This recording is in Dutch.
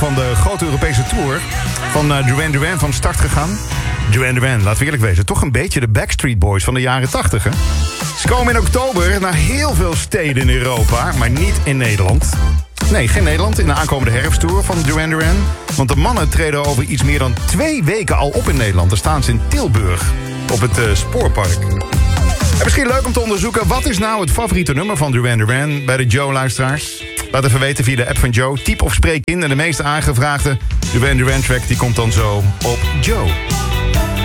van de grote Europese tour van Duran Duran van start gegaan. Duran Duran, laten we eerlijk wezen, toch een beetje de Backstreet Boys van de jaren 80, hè? Ze komen in oktober naar heel veel steden in Europa, maar niet in Nederland. Nee, geen Nederland in de aankomende herfsttour van Duran Duran. Want de mannen treden over iets meer dan 2 weken al op in Nederland. Daar staan ze in Tilburg, op het Spoorpark. En misschien leuk om te onderzoeken, wat is nou het favoriete nummer van Duran Duran bij de Joe-luisteraars? Laat even weten via de app van Joe. Typ of spreek in en de meest aangevraagde Duran Duran track die komt dan zo op Joe.